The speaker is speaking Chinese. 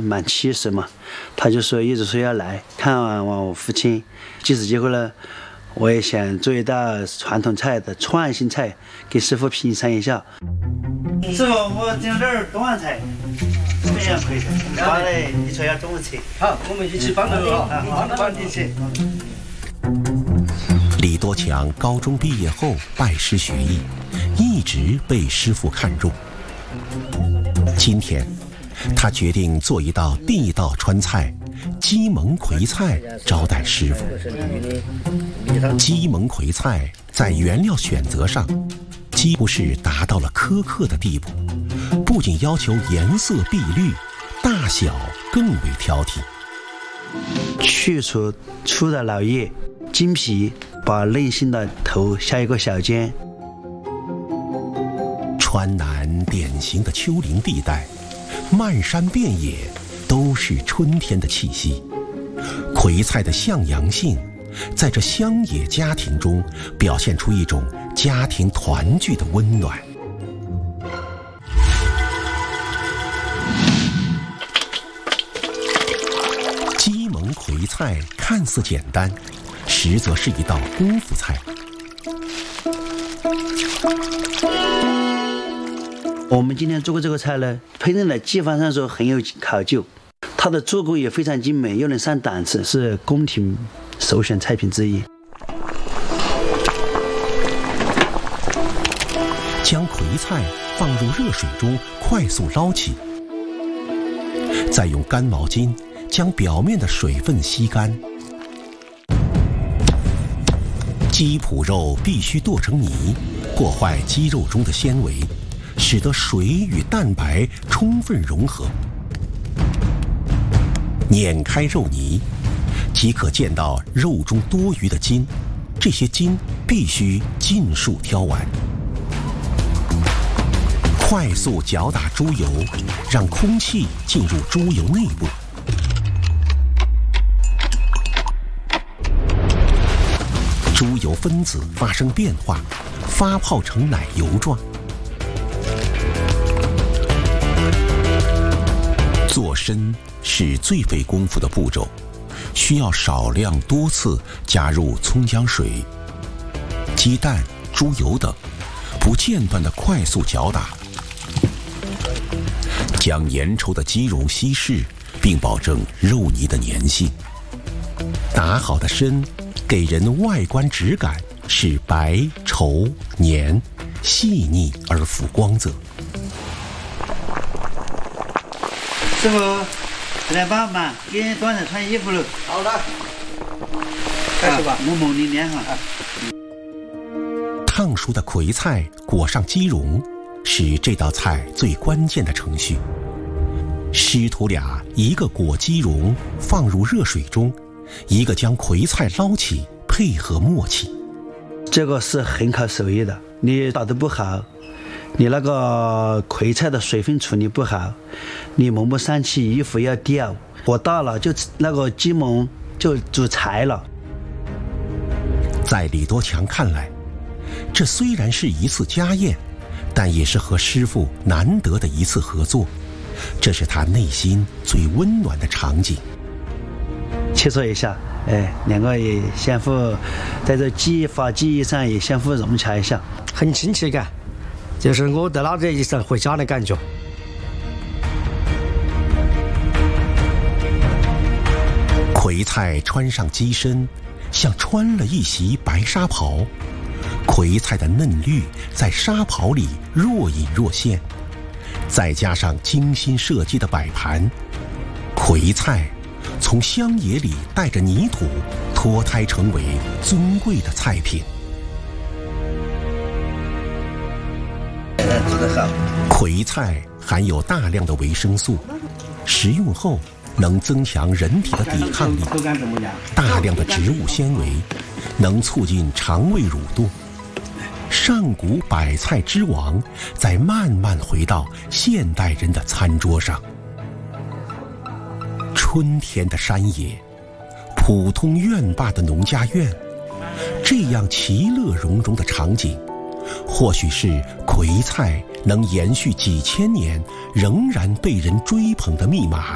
满70嘛，他就说一直说要来看望我父亲。即使结果呢，我也想做一道传统菜的创新菜给师傅品尝一下。师傅，我整点端菜，怎么样可以？好嘞，你说要怎么吃？ 好，我们一起帮着帮你吃。 李多强高中毕业后拜师学艺，一直被师傅看重。今天，他决定做一道地道川菜——鸡蒙葵菜招待师傅。鸡蒙葵菜在原料选择上，几乎是达到了苛刻的地步，不仅要求颜色碧绿，大小更为挑剔。 去除粗的老叶，精皮，把嫩性的头下一个小尖。 川南典型的丘陵地带，漫山遍野都是春天的气息。葵菜的向阳性，在这乡野家庭中表现出一种家庭团聚的温暖。鸡蒙葵菜看似简单，实则是一道功夫菜。 我们今天做过这个菜呢，烹饪的技法上说很有考究，它的做工也非常精美，又能上档次，是宫廷首选菜品之一。 将葵菜放入热水中快速捞起，再用干毛巾将表面的水分吸干。鸡脯肉必须剁成泥，破坏鸡肉中的纤维，使得水与蛋白充分融合。碾开肉泥，即可见到肉中多余的筋，这些筋必须尽数挑完。快速搅打猪油，让空气进入猪油内部。猪油分子发生变化，发泡成奶油状。做参是最费功夫的步骤，需要少量多次加入葱姜水、鸡蛋、猪油等，不间断地快速搅打，将粘稠的鸡蓉稀释，并保证肉泥的粘性。打好的参给人外观质感是白、稠、黏、细腻而富光泽。 师傅，来帮忙，给人端着穿衣服了。 好的，开始吧。 我蒙你脸上。 烫熟的葵菜裹上鸡蓉，是这道菜最关键的程序。师徒俩一个裹鸡蓉放入热水中，一个将葵菜捞起，配合默契。 这个是很考手艺的，你打得不好，你那个葵菜的水分处理不好，你蒙不上去，衣服要掉，火大了就那个鸡蒙就煮柴了。 在李多强看来，这虽然是一次家宴，但也是和师傅难得的一次合作，这是他内心最温暖的场景。 切磋一下，两个也相互在这技法技艺上也相互融洽一下， 很亲切感，就是我得到这一种回家的感觉。 葵菜穿上鸡身，像穿了一袭白纱袍，葵菜的嫩绿在纱袍里若隐若现，再加上精心设计的摆盘，葵菜从乡野里带着泥土脱胎成为尊贵的菜品。葵菜含有大量的维生素，食用后能增强人体的抵抗力，大量的植物纤维能促进肠胃蠕动。上古百菜之王在慢慢回到现代人的餐桌上。春天的山野，普通院坝的农家院，这样其乐融融的场景，或许是葵菜能延续几千年仍然被人追捧的密码。